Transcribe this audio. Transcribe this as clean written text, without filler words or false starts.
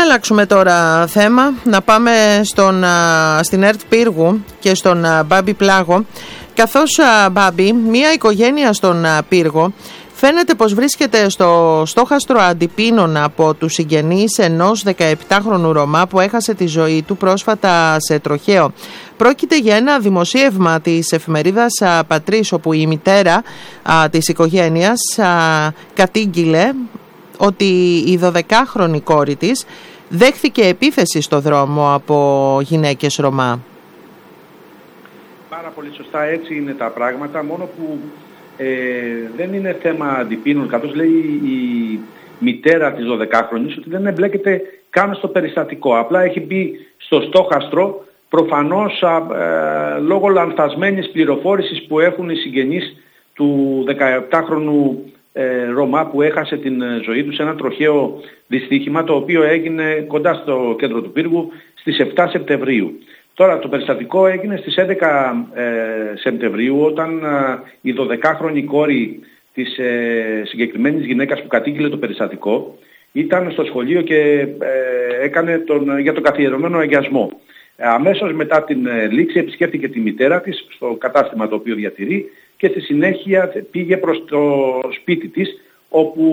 αλλάξουμε τώρα θέμα, να πάμε στην ΕΡΤ Πύργου και στον Μπάμπη Πλάγο. Καθώς, Μπάμπη, μια οικογένεια στον Πύργο φαίνεται πως βρίσκεται στο στόχαστρο αντιπίνων από τους συγγενείς ενός 17χρονου Ρωμά που έχασε τη ζωή του πρόσφατα σε τροχαίο. Πρόκειται για ένα δημοσίευμα της εφημερίδας Πατρίς, όπου η μητέρα της οικογένειας κατήγγειλε ότι η 12χρονη κόρη της δέχθηκε επίθεση στο δρόμο από γυναίκες Ρωμά. Πάρα πολύ σωστά, έτσι είναι τα πράγματα, μόνο που δεν είναι θέμα αντιπίνων, καθώς λέει η μητέρα της 12χρονης ότι δεν εμπλέκεται καν στο περιστατικό. Απλά έχει μπει στο στόχαστρο, προφανώς λόγω λανθασμένης πληροφόρησης που έχουν οι συγγενείς του 17χρονου Ρωμά που έχασε την ζωή του σε ένα τροχαίο δυστύχημα, το οποίο έγινε κοντά στο κέντρο του Πύργου στις 7 Σεπτεμβρίου. Τώρα το περιστατικό έγινε στις 11 Σεπτεμβρίου, όταν η 12χρονη κόρη της συγκεκριμένης γυναίκας που κατήγγειλε το περιστατικό ήταν στο σχολείο και έκανε για τον καθιερωμένο αγιασμό. Αμέσως μετά την λήξη επισκέφθηκε τη μητέρα της στο κατάστημα το οποίο διατηρεί και στη συνέχεια πήγε προς το σπίτι της, όπου